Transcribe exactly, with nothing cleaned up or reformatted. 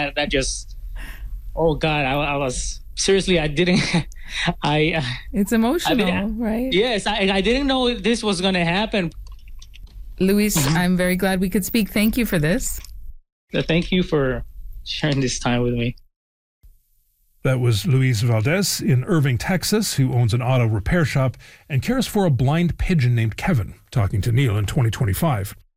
that that just, oh God, I, I was seriously, I didn't, I. Uh, it's emotional, I mean, right? Yes, I, I didn't know this was going to happen. Luis, mm-hmm. I'm very glad we could speak. Thank you for this. Thank you for sharing this time with me. That was Luis Valdez in Irving, Texas, who owns an auto repair shop and cares for a blind pigeon named Kevin, talking to Neil in twenty twenty-five.